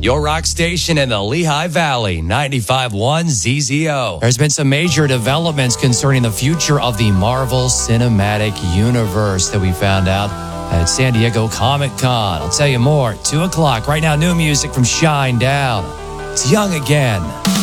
your rock station in the Lehigh Valley, 95.1 ZZO. There's been some major developments concerning the future of the Marvel Cinematic Universe that we found out at San Diego Comic-Con. I'll tell you more at 2 o'clock. Right now, new music from Shine Down. It's Young Again.